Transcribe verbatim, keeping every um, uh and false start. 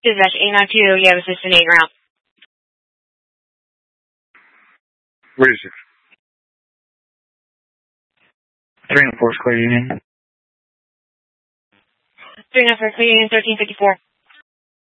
Dispatch eight nine two, you have assistant eight ground. Where is it? three oh four Square Union. three nine four, Clear Union thirteen fifty-four.